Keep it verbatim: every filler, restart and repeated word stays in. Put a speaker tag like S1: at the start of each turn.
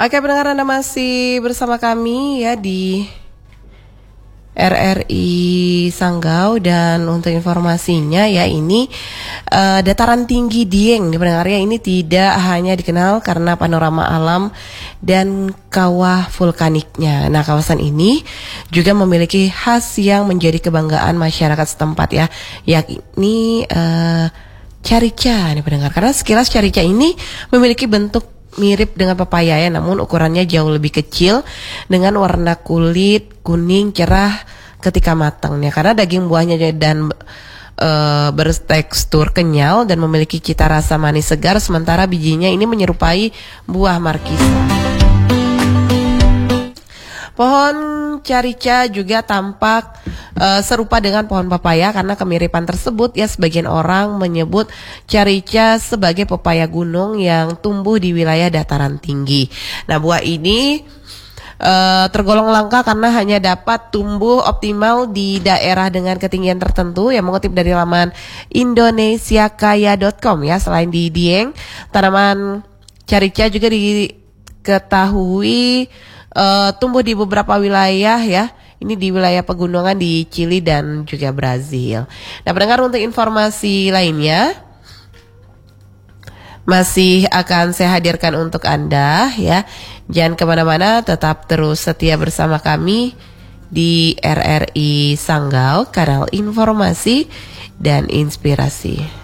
S1: Oke, pendengar, Anda masih bersama kami ya di R R I Sanggau, dan untuk informasinya ya ini uh, dataran tinggi Dieng di pendengar ya, ini tidak hanya dikenal karena panorama alam dan kawah vulkaniknya. Nah, kawasan ini juga memiliki khas yang menjadi kebanggaan masyarakat setempat ya, yakni uh, carica nih pendengar. Karena sekilas carica ini memiliki bentuk mirip dengan pepaya ya, namun ukurannya jauh lebih kecil dengan warna kulit kuning cerah ketika matang ya, karena daging buahnya dan e, bertekstur kenyal dan memiliki cita rasa manis segar, sementara bijinya ini menyerupai buah markisa. Pohon carica juga tampak uh, serupa dengan pohon pepaya. Karena kemiripan tersebut ya, sebagian orang menyebut carica sebagai pepaya gunung yang tumbuh di wilayah dataran tinggi. Nah, buah ini uh, tergolong langka karena hanya dapat tumbuh optimal di daerah dengan ketinggian tertentu. Yang mengutip dari laman indonesiakaya dot com ya, selain di Dieng, tanaman carica juga diketahui Uh, tumbuh di beberapa wilayah ya. Ini di wilayah pegunungan di Chili dan juga Brazil. Nah, pendengar, untuk informasi lainnya masih akan saya hadirkan untuk Anda ya. Jangan kemana-mana, tetap terus setia bersama kami di R R I Sanggau, kanal informasi dan inspirasi.